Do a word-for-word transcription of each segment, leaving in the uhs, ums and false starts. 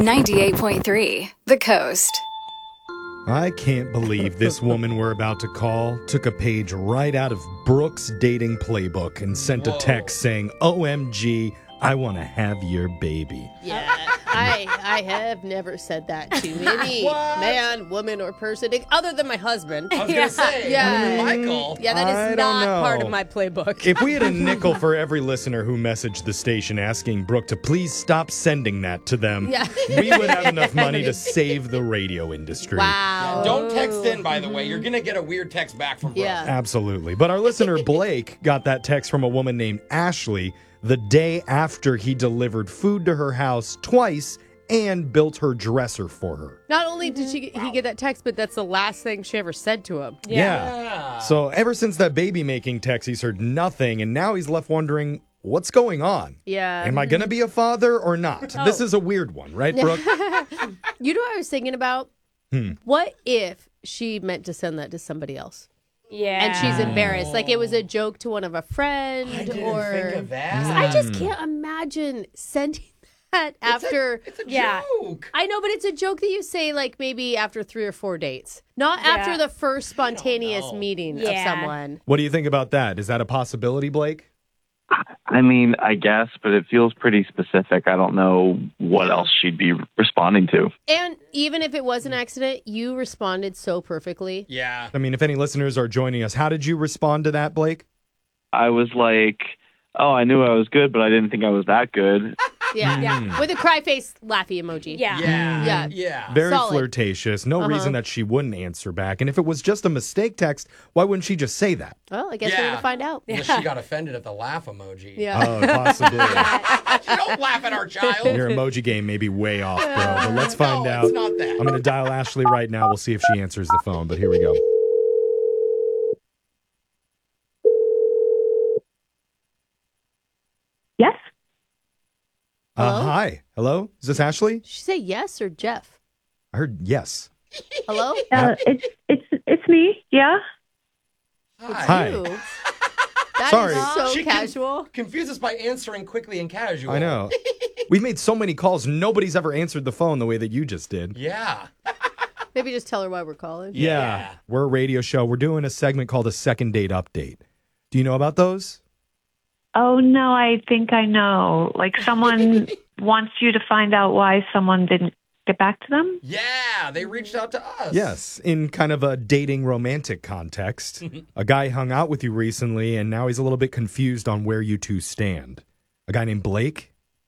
ninety-eight point three The Coast. I can't believe this woman we're about to call took a page right out of Brooke's dating playbook and sent Whoa. a text saying, O M G, I want to have your baby. Yeah, I I have never said that to any What? man, woman, or person other than my husband. I was going to say, Yeah. Michael. Yeah, that I is don't not know. part of my playbook. If we had a nickel for every listener who messaged the station asking Brooke to please stop sending that to them, Yeah. we would have enough money to save the radio industry. Wow. Don't text in, by the way. You're going to get a weird text back from Brooke. Yeah. Absolutely. But our listener Blake got that text from a woman named Ashley the day after he delivered food to her house twice and built her dresser for her. Not only did she he get that text, but that's the last thing she ever said to him. Yeah. So ever since that baby making text, he's heard nothing, and now he's left wondering, what's going on? Yeah. Am I going to be a father or not? This is a weird one, right, Brooke? You know what I was thinking about? Hmm. What if she meant to send that to somebody else? Yeah. And she's embarrassed. Like it was a joke to one of a friend I didn't or think of that. I just can't imagine sending that after It's a Yeah. joke. I know, but it's a joke that you say like maybe after three or four dates. Not Yeah. after the first spontaneous know. meeting of Yeah. someone. What do you think about that? Is that a possibility, Blake? I mean, I guess, but it feels pretty specific. I don't know what else she'd be responding to. And even if it was an accident, you responded so perfectly. Yeah. I mean, if any listeners are joining us, how did you respond to that, Blake? I was like, oh, I knew I was good, but I didn't think I was that good. Yeah. Yeah. With a cry face laughy emoji. Yeah. Yeah. Yeah. Yeah. Very Solid. flirtatious. No Uh-huh. reason that she wouldn't answer back. And if it was just a mistake text, why wouldn't she just say that? Well, I guess we're Yeah. going to find out. Unless she got offended at the laugh emoji. Yeah. Oh, possibly. You don't laugh at our child. Your emoji game may be way off, bro. But let's find no, out. it's not that. I'm going to dial Ashley right now. We'll see if she answers the phone. But here we go. Yes. Uh, Hello? hi. Hello? Is this Ashley? Did she say yes or Jeff? I heard yes. Hello? Uh, it's it's it's me. Yeah. Hi. Hi. Ew. That Sorry. is so She can- casual. Confuse us by answering quickly and casual. I know. We've made so many calls. Nobody's ever answered the phone the way that you just did. Yeah. Maybe just tell her why we're calling. Yeah. We're a radio show. We're doing a segment called a second date update. Do you know about those? Oh no, I think I know. Like someone wants you to find out why someone didn't get back to them. Yeah. They reached out to us. Yes, in kind of a dating romantic context. A guy hung out with you recently, and now he's a little bit confused on where you two stand. A guy named Blake?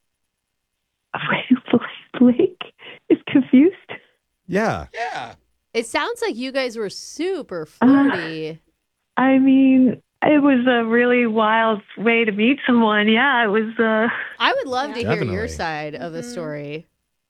Blake is confused. Yeah. Yeah. It sounds like you guys were super flirty. I mean, it was a really wild way to meet someone. Yeah, it was. Uh, I would love to hear Definitely. your side of the story.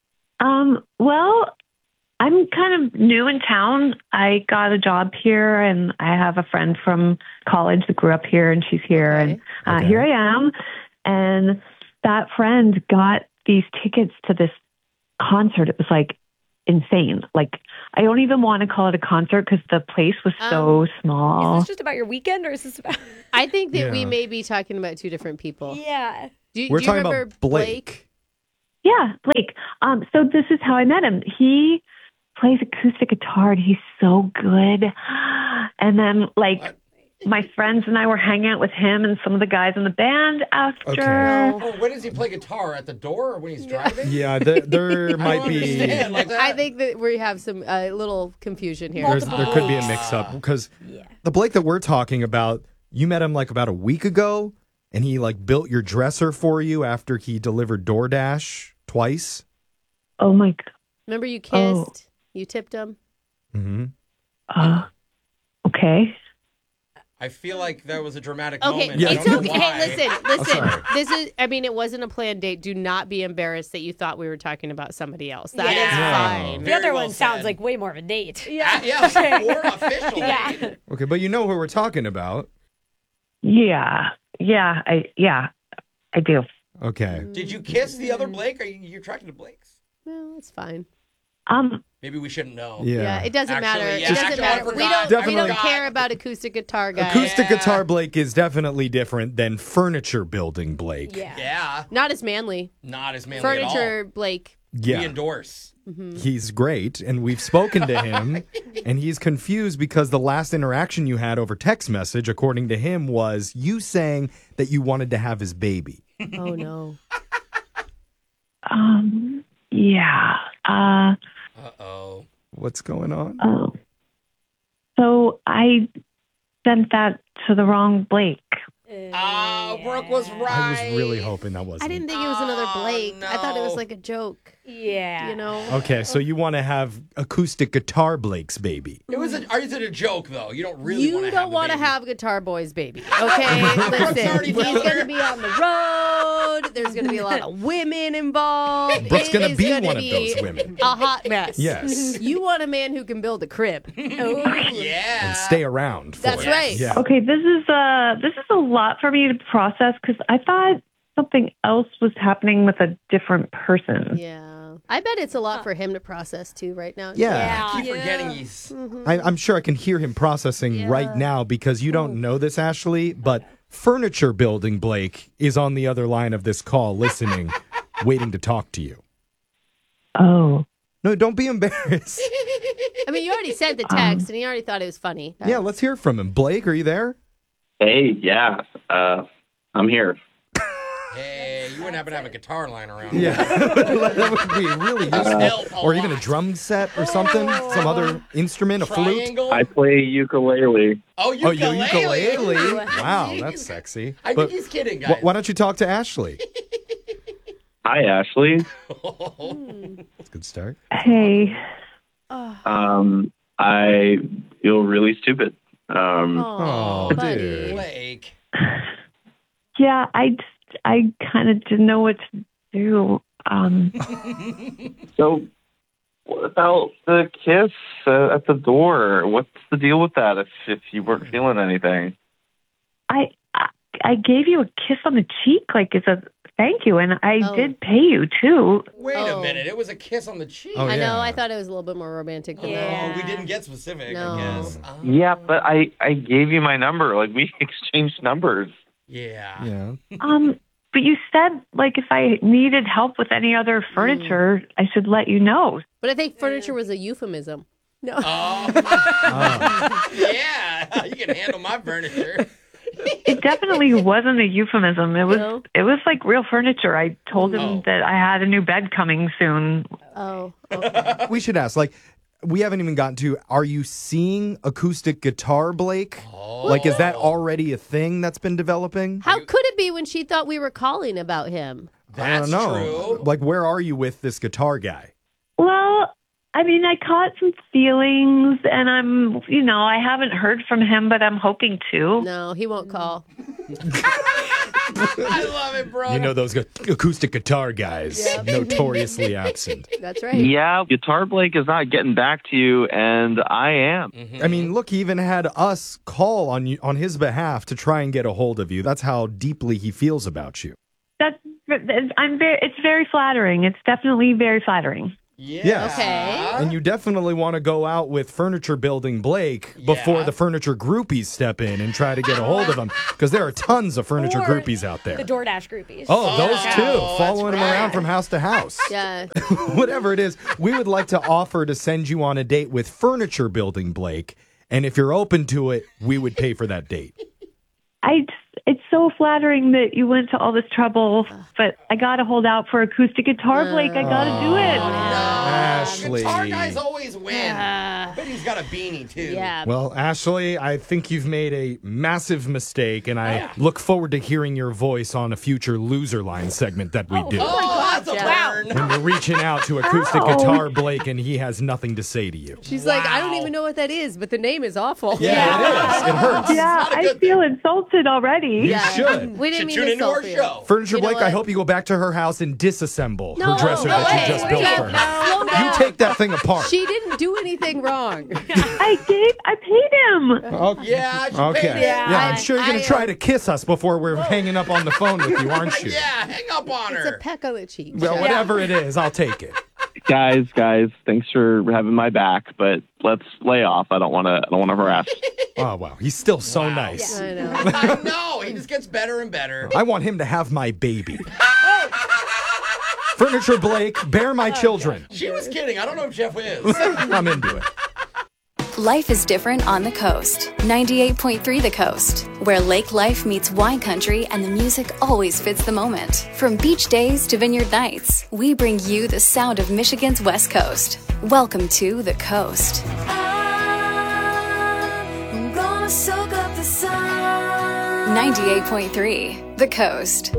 um. Well, I'm kind of new in town. I got a job here, and I have a friend from college that grew up here, and she's here, Okay. and uh, Okay. here I am. And that friend got these tickets to this concert. It was like insane. Like, I don't even want to call it a concert because the place was so Is small. this just about your weekend, or is this about? I think that we Yeah. may be talking about two different people. Yeah. Do, We're do you talking remember about Blake. Yeah, Blake. Um, so this is how I met him. He plays acoustic guitar and he's so good. And then like What? my friends and I were hanging out with him and some of the guys in the band after. Okay. Oh, when does he play guitar? At the door or when he's driving? Yeah, there, there I might don't be... understand. Like that. I think that we have some uh, little confusion here. There's, there could be a mix-up because the Blake that we're talking about, you met him like about a week ago, and he like built your dresser for you after he delivered DoorDash twice. Oh my god. Remember you kissed? Oh. You tipped him? Mm-hmm. Uh, okay. I feel like that was a dramatic Okay, moment. Yeah, I it's don't okay. know why. Hey, listen, listen. sorry. This is, I mean, it wasn't a planned date. Do not be embarrassed that you thought we were talking about somebody else. That is Yeah. fine. The Very other well one sounds said. like way more of a date. Ah, yeah, more official. Yeah. date. Okay, but you know who we're talking about. Yeah. Yeah. I yeah. I do. Okay. Did you kiss the other Blake? Are you you're attracted to Blakes? Well, it's fine. Um. Maybe we shouldn't know. Yeah. Yeah, it doesn't Actually, matter. yeah, it doesn't actually, matter. I We forgot. don't. We Definitely. don't care about acoustic guitar guys. Acoustic Yeah. guitar Blake is definitely different than furniture building Blake. Yeah. Yeah, Not as manly. not as manly Furniture Blake Yeah. We endorse. He's great, and we've spoken to him, and he's confused because the last interaction you had over text message, according to him, was you saying that you wanted to have his baby. Oh, no. Um, yeah. Uh, Uh-oh. What's going on? oh. So I sent that to the wrong Blake. Oh, Brooke was right. I was really hoping that wasn't. I didn't think it was another Oh, Blake. I thought it was no. like a joke, Yeah. you know? Okay, so you want to have acoustic guitar Blake's baby. It was a, is it a joke, though? You don't really You want to don't have the want to baby. have Guitar Boy's baby, okay? Listen, already he's told her. going to be on the road. There's going to be a lot of women involved. Brooke's It gonna is be gonna one of be those women. A hot mess. Yes. You want a man who can build a crib. Yeah. And stay around for That's it. right. Yeah. Okay, this is uh this is a lot for me to process because I thought something else was happening with a different person. Yeah. I bet it's a lot for him to process, too, right now. Yeah. I keep forgetting he's... I, I'm sure I can hear him processing right now because you don't know this, Ashley, but furniture building Blake is on the other line of this call listening, waiting to talk to you. Oh. No, don't be embarrassed. I mean, you already sent the text, and he already thought it was funny. Yeah, let's hear from him. Blake, are you there? Hey, yeah, uh, I'm here. Hey, you wouldn't happen to have a guitar lying around. Yeah. That would be really useful. Help a Or even a lot. drum set or something, some other instrument, a flute. Triangle? I play ukulele. Oh, Oh, ukulele. you ukulele. Wow, Jeez. that's sexy. I But think he's kidding, wh- guys. why don't you talk to Ashley? Hi, Ashley. That's a good start. Hey. Um, I feel really stupid. Um, Oh, buddy. dude. Blake. Yeah, I just, I kind of didn't know what to do. Um, so, what about the kiss uh, at the door? What's the deal with that? If if you weren't feeling anything, I, I I gave you a kiss on the cheek, like as a thank you, and I Oh. did pay you too. Wait Oh. a minute. It was a kiss on the cheek. Oh, I know. yeah. I thought it was a little bit more romantic than Yeah. Oh, we didn't get specific, No. I guess. Oh. yeah, but I I gave you my number. Like we exchanged numbers. Yeah. Yeah. Um, but you said like if I needed help with any other furniture, I should let you know. that. But I think furniture was a euphemism. No. Oh. Yeah. You can handle my furniture. It definitely wasn't a euphemism. It was No? it was like real furniture. I told him Oh. that I had a new bed coming soon. Oh, okay. We should ask, like, we haven't even gotten to, are you seeing acoustic guitar, Blake? Like, is that already a thing that's been developing? How could it be when she thought we were calling about him? That's I don't know. true. Like, where are you with this guitar guy? Well, I mean, I caught some feelings, and I'm, you know, I haven't heard from him, but I'm hoping to. No, he won't call. I love it, bro. You know those gu- acoustic guitar guys, notoriously absent. That's right. Yeah, Guitar Blake is not getting back to you, and I am. I mean, look, he even had us call on you on his behalf to try and get a hold of you. That's how deeply he feels about you. That's, I'm very, it's very flattering. It's definitely very flattering. Yeah. Yes. Okay. And you definitely want to go out with furniture building Blake before Yeah. the furniture groupies step in and try to get a hold of him, because there are tons of furniture Or groupies out there. The DoorDash groupies. Oh, those Yeah. too, Oh, following that's him around right. from house to house. Yeah. Whatever it is, we would like to offer to send you on a date with furniture building Blake. And if you're open to it, we would pay for that date. I, it's so flattering that you went to all this trouble, but I got to hold out for acoustic guitar, Blake. I got to do it. Ashley. Guitar guys always win. Yeah. I bet he's got a beanie, too. Yeah. Well, Ashley, I think you've made a massive mistake, and I look forward to hearing your voice on a future Loser Line segment that we do. Oh, that's a Wow. burn. When you're reaching out to acoustic guitar Blake and he has nothing to say to you. She's like, I don't even know what that is, but the name is awful. Yeah, it is. It hurts. Yeah, not a I good feel insulted already. You Yeah. should. We didn't Should mean tune to into insult our you. show. Furniture You know Blake, I what? hope you go back to her house and disassemble No, her dresser no that way. you just Wait, built Jeff, for her. no, slow You down. take that thing apart. She didn't do anything wrong. I gave, I paid him. Okay. Yeah, I should Okay. pay this. Yeah, I'm I- sure you're going I, to try uh, to kiss us before we're hanging up on the phone with you, aren't you? Yeah, hang up on It's a her. peck on the cheek. Well, whatever it is, I'll take it. Guys, guys, thanks for having my back, but let's lay off. I don't want to. I don't want to harass. Oh, wow. He's still so nice. I know. I know. He just gets better and better. I want him to have my baby. Furniture Blake, bear my children. She was kidding. I don't know if Jeff is. I'm into it. Life is different on the coast. ninety-eight point three The Coast, where lake life meets wine country and the music always fits the moment. From beach days to vineyard nights, we bring you the sound of Michigan's West Coast. Welcome to The Coast. I'm gonna soak up the sun. ninety-eight point three The Coast.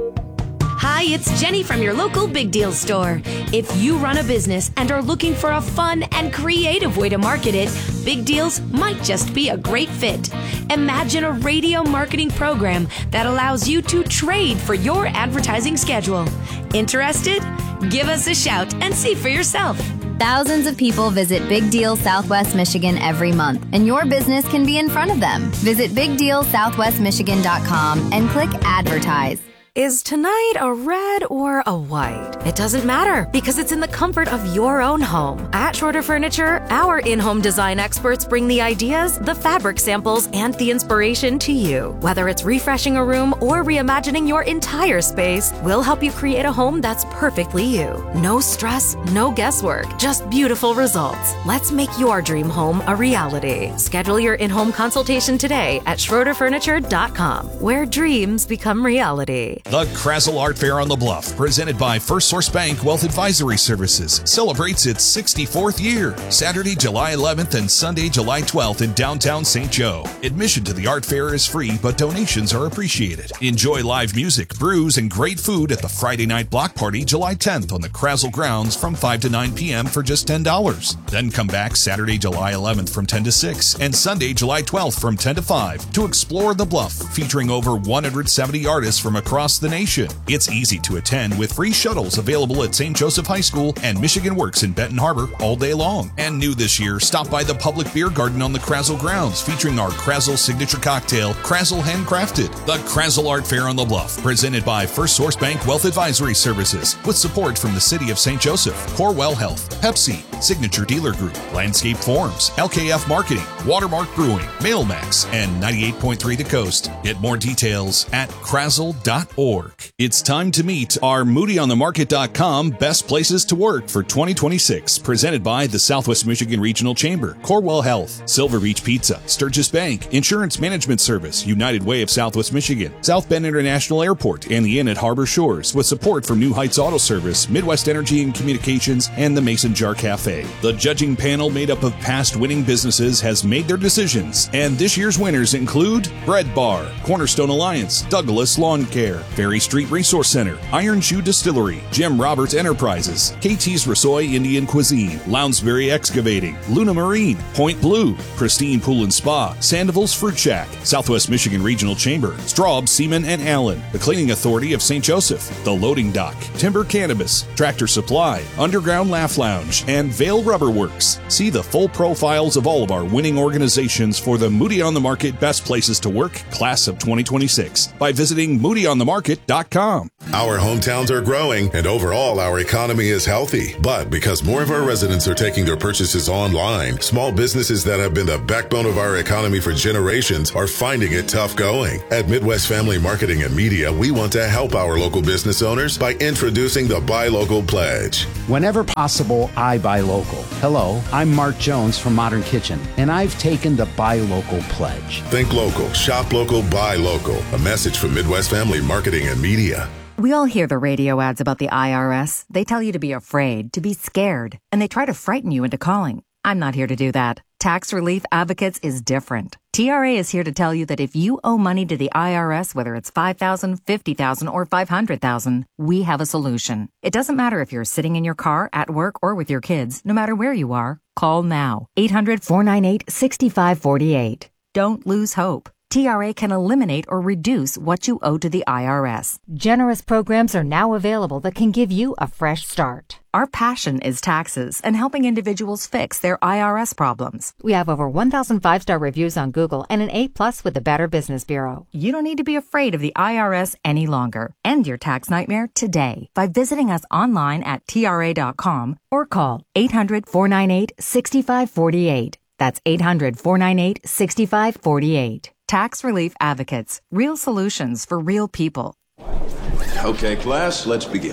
Hi, it's Jenny from your local Big Deal store. If you run a business and are looking for a fun and creative way to market it, Big Deals might just be a great fit. Imagine a radio marketing program that allows you to trade for your advertising schedule. Interested? Give us a shout and see for yourself. Thousands of people visit Big Deal Southwest Michigan every month, and your business can be in front of them. Visit big deal southwest michigan dot com and click Advertise. Is tonight a red or a white? It doesn't matter because it's in the comfort of your own home. At Schroeder Furniture, our in-home design experts bring the ideas, the fabric samples, and the inspiration to you. Whether it's refreshing a room or reimagining your entire space, we'll help you create a home that's perfectly you. No stress, no guesswork, just beautiful results. Let's make your dream home a reality. Schedule your in-home consultation today at schroeder furniture dot com, where dreams become reality. The Krazel Art Fair on the Bluff, presented by First Source Bank Wealth Advisory Services, celebrates its sixty-fourth year. Saturday, July eleventh and Sunday, July twelfth in downtown Saint Joe. Admission to the art fair is free, but donations are appreciated. Enjoy live music, brews, and great food at the Friday night block party July tenth on the Krazel grounds from five to nine p.m. for just ten dollars. Then come back Saturday, July eleventh from ten to six and Sunday, July twelfth from ten to five to explore the Bluff, featuring over one hundred seventy artists from across the nation. It's easy to attend with free shuttles available at Saint Joseph High School and Michigan Works in Benton Harbor all day long. And new this year, stop by the Public Beer Garden on the Krazel grounds, featuring our Krazel signature cocktail, Krazel Handcrafted. The Krazel Art Fair on the Bluff, presented by First Source Bank Wealth Advisory Services, with support from the City of Saint Joseph, Corewell Health, Pepsi, Signature Dealer Group, Landscape Forms, L K F Marketing, Watermark Brewing, Mailmax, and ninety-eight point three The Coast. Get more details at krazel dot org. It's time to meet our moody on the market dot com best places to work for twenty twenty-six, presented by the Southwest Michigan Regional Chamber, Corewell Health, Silver Beach Pizza, Sturgis Bank, Insurance Management Service, United Way of Southwest Michigan, South Bend International Airport, and the Inn at Harbor Shores, with support from New Heights Auto Service, Midwest Energy and Communications, and the Mason Jar Cafe. The judging panel, made up of past winning businesses, has made their decisions, and this year's winners include Bread Bar, Cornerstone Alliance, Douglas Lawn Care, Ferry Street Resource Center, Iron Shoe Distillery, Jim Roberts Enterprises, K T's Rosoy Indian Cuisine, Lounsbury Excavating, Luna Marine, Point Blue, Pristine Pool and Spa, Sandoval's Fruit Shack, Southwest Michigan Regional Chamber, Straub, Seaman and Allen, the Cleaning Authority of Saint Joseph, The Loading Dock, Timber Cannabis, Tractor Supply, Underground Laugh Lounge, and Vale Rubber Works. See the full profiles of all of our winning organizations for the Moody on the Market Best Places to Work Class of twenty twenty-six by visiting moody on the market dot com. Our hometowns are growing, and overall our economy is healthy. But because more of our residents are taking their purchases online, small businesses that have been the backbone of our economy for generations are finding it tough going. At Midwest Family Marketing and Media, we want to help our local business owners by introducing the Buy Local Pledge. Whenever possible, I buy local. Hello, I'm Mark Jones from Modern Kitchen, and I've taken the Buy Local Pledge. Think local, shop local, buy local. A message from Midwest Family Marketing and Media. We all hear the radio ads about the I R S. They tell you to be afraid, to be scared, and they try to frighten you into calling. I'm not here to do that. Tax Relief Advocates is different. T R A is here to tell you that if you owe money to the I R S, whether it's five thousand dollars, fifty thousand dollars, or five hundred thousand dollars, we have a solution. It doesn't matter if you're sitting in your car, at work, or with your kids. No matter where you are, call now. eight hundred, four nine eight, six five four eight. Don't lose hope. T R A can eliminate or reduce what you owe to the I R S. Generous programs are now available that can give you a fresh start. Our passion is taxes and helping individuals fix their I R S problems. We have over one thousand five-star reviews on Google and an A plus with the Better Business Bureau. You don't need to be afraid of the I R S any longer. End your tax nightmare today by visiting us online at T R A dot com or call eight hundred, four nine eight, six five four eight. That's eight hundred, four nine eight, six five four eight. Tax Relief Advocates. Real solutions for real people. Okay, class, let's begin.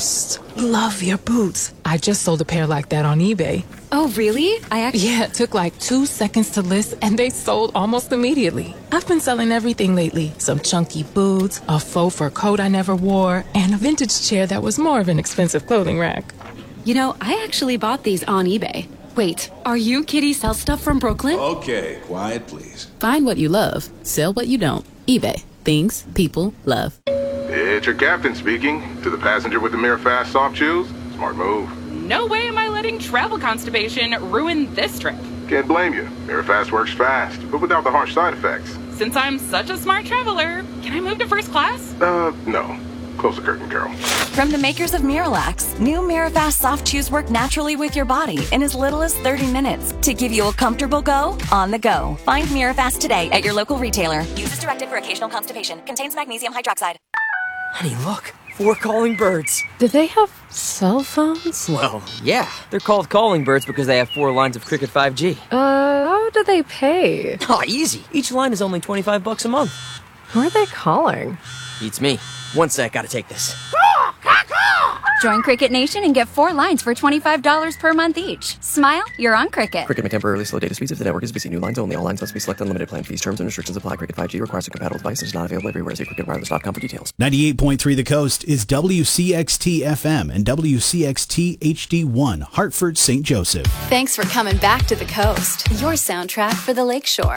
Psst, love your boots. I just sold a pair like that on eBay. Oh, really? I actually... Yeah, it took like two seconds to list, and they sold almost immediately. I've been selling everything lately. Some chunky boots, a faux fur coat I never wore, and a vintage chair that was more of an expensive clothing rack. You know, I actually bought these on eBay. Wait, are you Kitty Sell Stuff from Brooklyn? Okay, quiet please. Find what you love, sell what you don't. eBay. Things people love. It's your captain speaking. To the passenger with the Mirror Fast soft shoes, smart move. No way am I letting travel constipation ruin this trip. Can't blame you. Mirror Fast works fast, but without the harsh side effects. Since I'm such a smart traveler, can I move to first class? Uh, no. Close the curtain, Carol. From the makers of Miralax, new Mirafast soft chews work naturally with your body in as little as thirty minutes to give you a comfortable go on the go. Find Mirafast today at your local retailer. Use as directed for occasional constipation. Contains magnesium hydroxide. Honey, look. Four calling birds. Do they have cell phones? Well, yeah. They're called calling birds because they have four lines of Cricket five G. Uh, how do they pay? Oh, easy. Each line is only twenty-five bucks a month. Who are they calling? Beats me. One sec, gotta take this. Join Cricket Nation and get four lines for twenty-five dollars per month each. Smile, you're on Cricket. Cricket may temporarily slow data speeds if the network is busy. New lines only. All lines must be selected. Unlimited plan fees. Terms and restrictions apply. Cricket five G requires a compatible device and is not available everywhere. See cricket wireless dot com for details. ninety-eight point three The Coast is W C X T F M and W C X T H D one, Hartford, Saint Joseph. Thanks for coming back to the coast. Your soundtrack for the Lakeshore.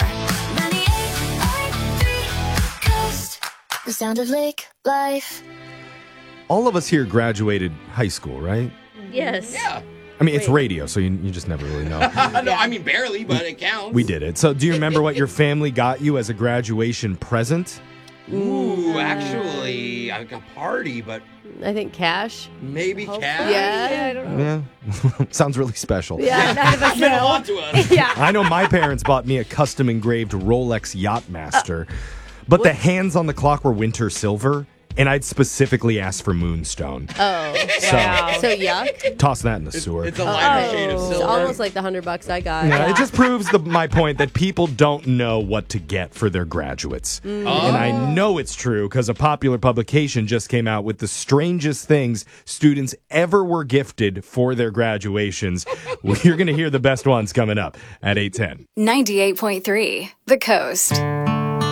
The sound of lake life. All of us here graduated high school, right? Yes. Yeah. I mean, it's Wait. radio, so you, you just never really know. No, I mean barely, but it counts. We did it. So do you remember what your family got you as a graduation present? Ooh, actually, I got a party, but I think cash. maybe Hopefully. cash. Yeah. yeah, I don't know. Yeah. Sounds really special. Yeah, none of us Meant a know. lot to us. Yeah. I know my parents bought me a custom engraved Rolex Yachtmaster, but the hands on the clock were winter silver, and I'd specifically asked for moonstone. Oh, So- wow. So yuck. Toss that in the sewer. It's a lighter shade of Oh, silver. it's almost like the hundred bucks I got. Yeah, it just proves the, my point that people don't know what to get for their graduates. Mm. And I know it's true because a popular publication just came out with the strangest things students ever were gifted for their graduations. You're going to hear the best ones coming up at eight ten. ninety-eight point three The Coast.